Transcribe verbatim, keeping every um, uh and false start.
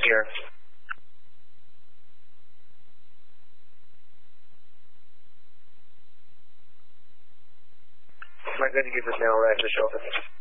here. Am I good to give this now, right, to show up?